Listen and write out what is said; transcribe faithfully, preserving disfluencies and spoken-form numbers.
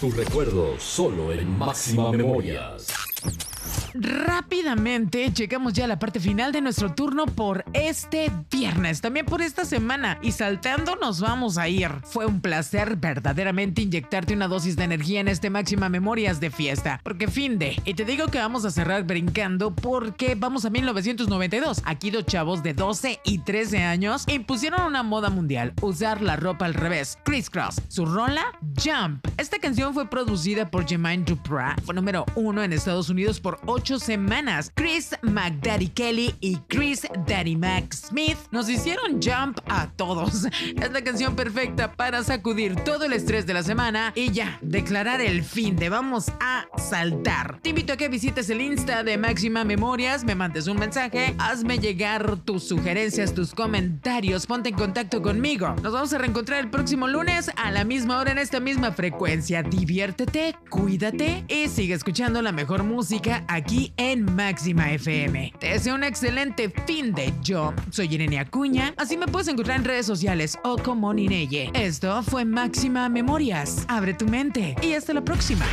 tus recuerdos solo en Máxima Memorias. Rápidamente llegamos ya a la parte final de nuestro turno por este viernes, también por esta semana, y saltando nos vamos a ir. Fue un placer verdaderamente inyectarte una dosis de energía en este Máxima Memorias de fiesta, porque fin de, y te digo que vamos a cerrar brincando porque vamos a mil novecientos noventa y dos. Aquí dos chavos de doce y trece años impusieron una moda mundial: usar la ropa al revés. Criss Cross, su rola Jump. Esta canción fue producida por Jermaine Dupri, fue número uno en Estados Unidos por ocho semanas. Chris McDaddy Kelly y Chris Daddy Mac Smith nos hicieron Jump a todos. Es la canción perfecta para sacudir todo el estrés de la semana y ya, declarar el fin de vamos a saltar. Te invito a que visites el Insta de Máxima Memorias, me mandes un mensaje, hazme llegar tus sugerencias, tus comentarios, ponte en contacto conmigo. Nos vamos a reencontrar el próximo lunes a la misma hora en esta misma frecuencia. Diviértete, cuídate y sigue escuchando la mejor música aquí en Máxima F M. Te deseo un excelente fin de. Yo soy Irene Acuña, así me puedes encontrar en redes sociales o como Nineye. Esto fue Máxima Memorias. Abre tu mente y hasta la próxima.